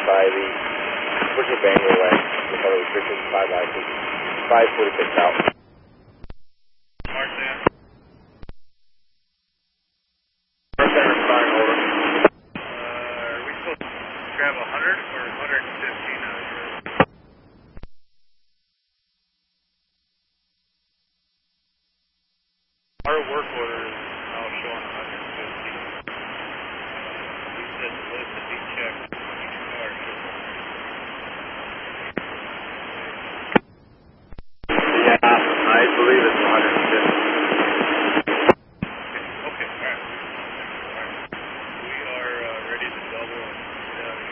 by the pushing Bangor Way with other restrictions, 5 license, 546 out. Mark there. First center responding, over. Are we supposed to grab 100 or 115 out here? Our work order